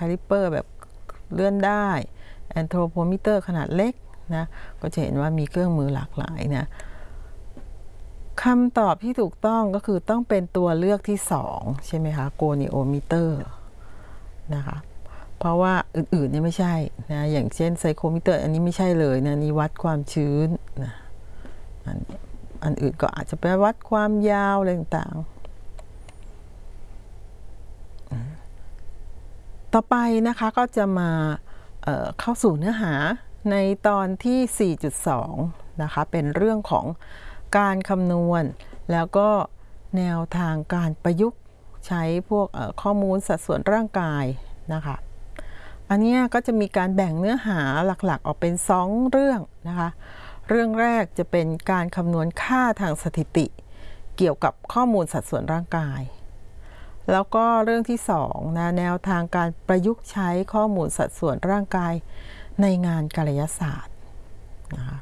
คาลิเปอร์แบบเลื่อนได้แอนโทรโพมิเตอร์ขนาดเล็กนะก็จะเห็นว่ามีเครื่องมือหลากหลายนะคำตอบที่ถูกต้องก็คือต้องเป็นตัวเลือกที่2ใช่ไหมคะโกนิโอมิเตอร์นะคะเพราะว่าอื่นๆเนี่ยไม่ใช่นะอย่างเช่นไซโคมิเตอร์อันนี้ไม่ใช่เลยนะนี่วัดความชื้นนะอันอื่นก็อาจจะไปวัดความยาวอะไรต่างๆต่อไปนะคะก็จะมาเข้าสู่เนื้อหาในตอนที่ 4.2 นะคะเป็นเรื่องของการคำนวณแล้วก็แนวทางการประยุกต์ใช้พวกข้อมูลสัดส่วนร่างกายนะคะอันนี้ก็จะมีการแบ่งเนื้อหาหลักๆออกเป็น2เรื่องนะคะเรื่องแรกจะเป็นการคำนวณค่าทางสถิติเกี่ยวกับข้อมูลสัดส่วนร่างกายแล้วก็เรื่องที่2นะแนวทางการประยุกต์ใช้ข้อมูลสัดส่วนร่างกายในงานกายศาสตร์นะคะ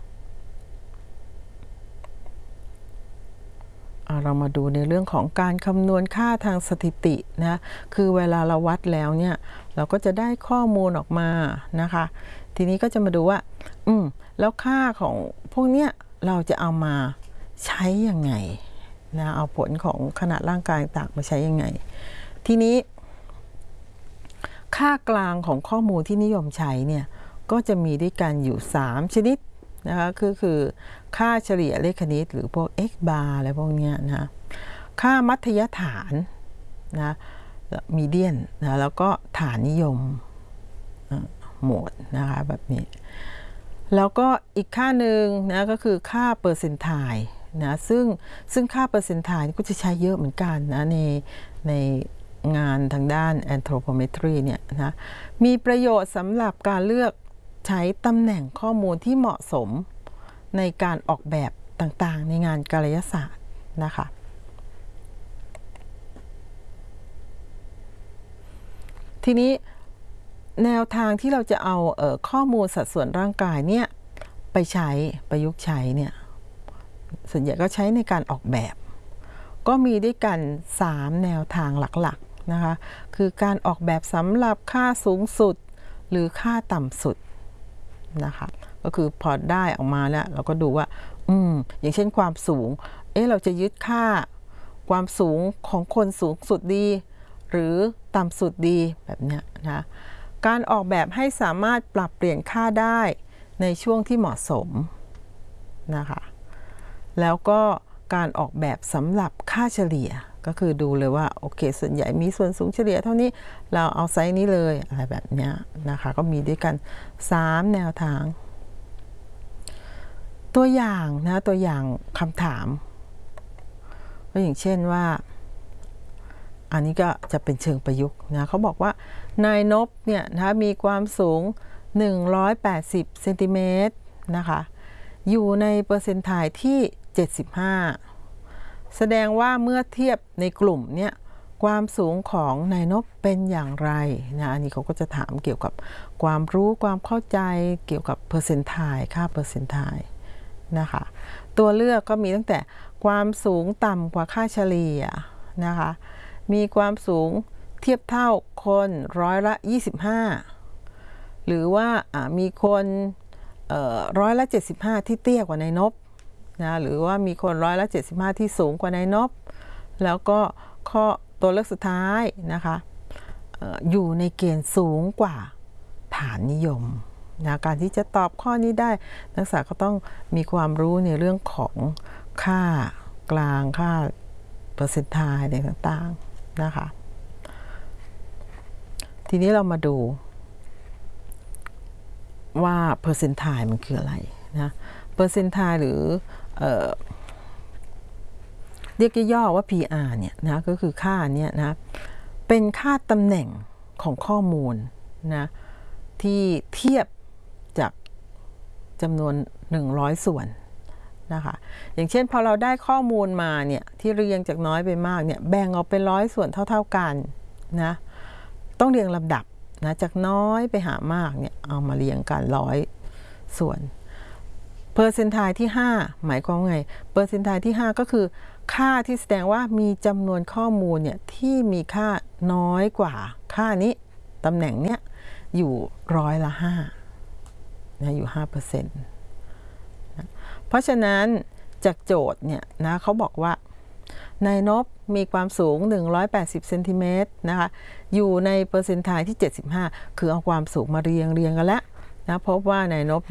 เรามาดูในเรื่องของการคำนวณค่าทางสถิตินะคือเวลาเราวัดแล้วเนี่ยเราก็จะได้ข้อมูลออกมานะคะทีนี้ก็จะมาดูว่าแล้วค่าของพวกเนี้ยเราจะเอามาใช้ยังไงนะเอาผลของขนาดร่างกายต่างมาใช้ยังไงทีนี้ค่ากลางของข้อมูลที่นิยมใช้เนี่ยก็จะมีด้วยกันอยู่3ชนิดนะคะคือค่าเฉลี่ยเลขคณิตหรือพวก x bar อะไรพวกนี้นะค่ามัธยฐานนะมีเดียนนะแล้วก็ฐานนิยมโหมดนะคะแบบนี้แล้วก็อีกค่าหนึ่งนะก็คือค่าเปอร์เซนต์ไทล์นะซึ่งค่าเปอร์เซนต์ไทล์ก็จะใช้เยอะเหมือนกันนะในงานทางด้าน anthropometry เนี่ยนะมีประโยชน์สำหรับการเลือกใช้ตำแหน่งข้อมูลที่เหมาะสมในการออกแบบต่างๆในงานกายศาสตร์นะคะทีนี้แนวทางที่เราจะเอาข้อมูลสัดส่วนร่างกายเนี่ยไปใช้ประยุกต์ใช้เนี่ยส่วนใหญ่ก็ใช้ในการออกแบบก็มีด้วยกัน3แนวทางหลักๆนะคะคือการออกแบบสำหรับค่าสูงสุดหรือค่าต่ำสุดนะคะก็คือพอได้ออกมาแล้วเราก็ดูว่าอย่างเช่นความสูงเราจะยึดค่าความสูงของคนสูงสุดดีหรือต่ำสุดดีแบบเนี้ยนะการออกแบบให้สามารถปรับเปลี่ยนค่าได้ในช่วงที่เหมาะสมนะคะแล้วก็การออกแบบสำหรับค่าเฉลี่ยก็คือดูเลยว่าโอเคส่วนใหญ่มีส่วนสูงเฉลี่ยเท่านี้เราเอาไซส์นี้เลยอะไรแบบนี้นะคะก็มีด้วยกัน3แนวทางตัวอย่างนะตัวอย่างคำถามก็อย่างเช่นว่าอันนี้ก็จะเป็นเชิงประยุกต์นะเขาบอกว่านายนพเนี่ยนะมีความสูง180เซนติเมตรนะคะอยู่ในเปอร์เซ็นต์ไทล์ที่75แสดงว่าเมื่อเทียบในกลุ่มเนี่ยความสูงของนายนพเป็นอย่างไรนะอันนี้เขาก็จะถามเกี่ยวกับความรู้ความเข้าใจเกี่ยวกับเปอร์เซ็นต์ไทล์ค่าเปอร์เซ็นต์ไทล์นะคะตัวเลือกก็มีตั้งแต่ความสูงต่ำกว่าค่าเฉลี่ยนะคะมีความสูงเทียบเท่าคน25%หรือว่ามีคน75%ที่เตี้ยกว่านายนพนะหรือว่ามีคน75%ที่สูงกว่านายนพแล้วก็ข้อตัวเลือกสุดท้ายนะคะอยู่ในเกณฑ์สูงกว่าฐานนิยมนะการที่จะตอบข้อนี้ได้นักศึกษาก็ต้องมีความรู้ในเรื่องของค่ากลางค่าเปอร์เซ็นต์ไทล์อะไรต่างๆนะคะทีนี้เรามาดูว่าเปอร์เซ็นต์ไทล์มันคืออะไรนะเปอร์เซ็นต์ไทล์หรือเรียกย่อๆว่า PR เนี่ยนะก็คือค่านี้นะเป็นค่าตำแหน่งของข้อมูลนะที่เทียบจากจำนวน100ส่วนนะคะอย่างเช่นพอเราได้ข้อมูลมาเนี่ยที่เรียงจากน้อยไปมากเนี่ยแบ่งออกเป็น100ส่วนเท่าๆกันนะต้องเรียงลำดับนะจากน้อยไปหามากเนี่ยเอามาเรียงกัน100ส่วนเปอร์เซ็นต์ไทล์ที่5หมายความไงเปอร์เซ็นต์ไทล์ที่5ก็คือค่าที่แสดงว่ามีจำนวนข้อมูลเนี่ยที่มีค่าน้อยกว่าค่านี้ตำแหน่งเนี้ยอยู่5%นะอยู่ 5%นะเพราะฉะนั้นจากโจทย์เนี่ยนะเขาบอกว่านายนพมีความสูง180เซนติเมตรนะคะอยู่ในเปอร์เซ็นต์ไทล์ที่75คือเอาความสูงมาเรียงกันแล้วนะพบว่านายนพ